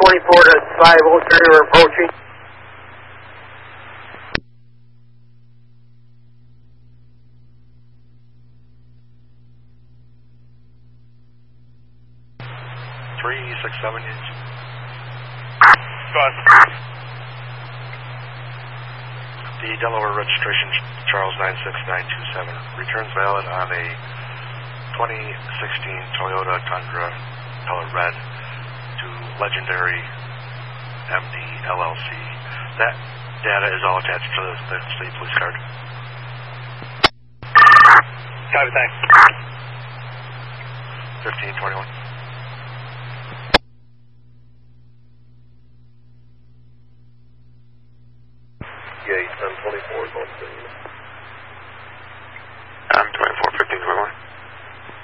to 503, we're approaching. The Delaware registration, Charles 96927, returns valid on a 2016 Toyota Tundra color red to Legendary MD LLC. That data is all attached to the state police card. Copy, thanks. 1521. Gate 1024 is on scene.